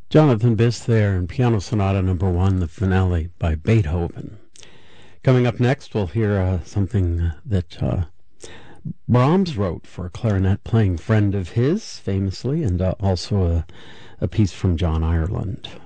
Jonathan Biss there in Piano Sonata Number 1, the finale by Beethoven. Coming up next, we'll hear something that Brahms wrote for a clarinet playing friend of his, famously, and also a piece from John Ireland.